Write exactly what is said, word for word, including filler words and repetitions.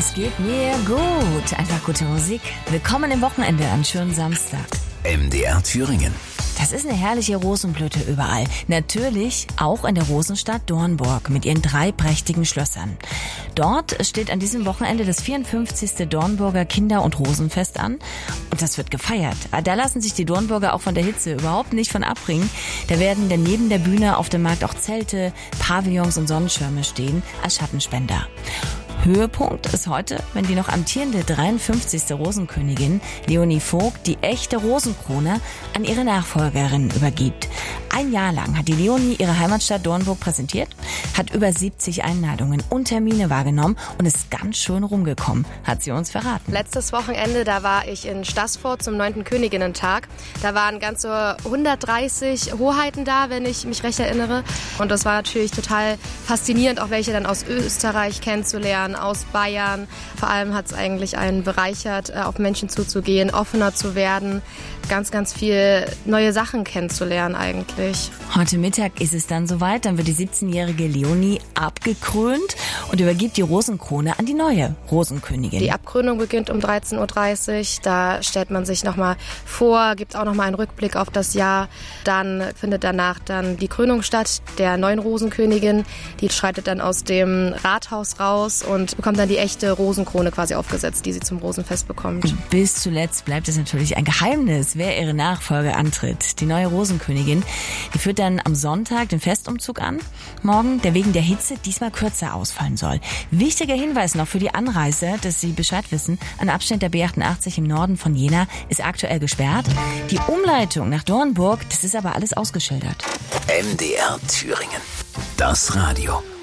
Es geht mir gut. Einfach gute Musik. Willkommen im Wochenende am schönen Samstag. M D R Thüringen. Das ist eine herrliche Rosenblüte überall. Natürlich auch in der Rosenstadt Dornburg mit ihren drei prächtigen Schlössern. Dort steht an diesem Wochenende das vierundfünfzigste Dornburger Kinder- und Rosenfest an. Und das wird gefeiert. Da lassen sich die Dornburger auch von der Hitze überhaupt nicht von abbringen. Da werden dann neben der Bühne auf dem Markt auch Zelte, Pavillons und Sonnenschirme stehen als Schattenspender. Höhepunkt ist heute, wenn die noch amtierende dreiundfünfzigste Rosenkönigin Leonie Vogt die echte Rosenkrone an ihre Nachfolgerin übergibt. Ein Jahr lang hat die Leonie ihre Heimatstadt Dornburg präsentiert, hat über siebzig Einladungen und Termine wahrgenommen und ist ganz schön rumgekommen, hat sie uns verraten. Letztes Wochenende, da war ich in Staßfurt zum neunten Königinnentag. Da waren ganze hundertdreißig Hoheiten da, wenn ich mich recht erinnere. Und das war natürlich total faszinierend, auch welche dann aus Österreich kennenzulernen, aus Bayern. Vor allem hat es eigentlich einen bereichert, auf Menschen zuzugehen, offener zu werden, ganz, ganz viel neue Sachen kennenzulernen eigentlich. Heute Mittag ist es dann soweit, dann wird die siebzehnjährige Leonie abgekrönt und übergibt die Rosenkrone an die neue Rosenkönigin. Die Abkrönung beginnt um dreizehn Uhr dreißig, da stellt man sich nochmal vor, gibt auch nochmal einen Rückblick auf das Jahr. Dann findet danach dann die Krönung statt der neuen Rosenkönigin. Die schreitet dann aus dem Rathaus raus und bekommt dann die echte Rosenkrone quasi aufgesetzt, die sie zum Rosenfest bekommt. Bis zuletzt bleibt es natürlich ein Geheimnis, wer ihre Nachfolge antritt. Die neue Rosenkönigin, die führt dann am Sonntag den Festumzug an. Morgen, der wegen der Hitze diesmal kürzer ausfallen soll. Wichtiger Hinweis noch für die Anreise, dass Sie Bescheid wissen. Ein Abschnitt der B achtundachtzig im Norden von Jena ist aktuell gesperrt. Die Umleitung nach Dornburg, das ist aber alles ausgeschildert. M D R Thüringen. Das Radio.